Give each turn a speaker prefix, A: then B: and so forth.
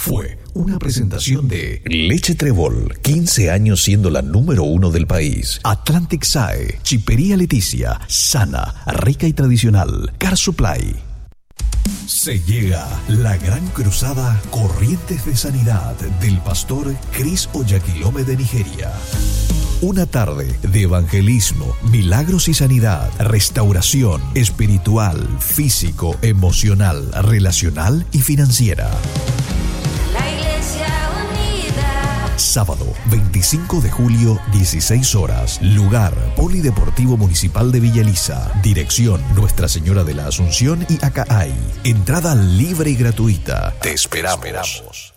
A: fue una presentación de Leche Trébol, 15 años siendo la número 1 del país. Atlantic SAE, Chipería Leticia, sana, rica y tradicional. Car Supply. Se llega la gran cruzada Corrientes de Sanidad del pastor Chris Oyakhilome de Nigeria. Una tarde de evangelismo, milagros y sanidad, restauración espiritual, físico, emocional, relacional y financiera.
B: La Iglesia Unida.
A: Sábado, 25 de julio, 16 horas. Lugar, Polideportivo Municipal de Villa Elisa. Dirección, Nuestra Señora de la Asunción y Acaay. Entrada libre y gratuita. Te esperamos.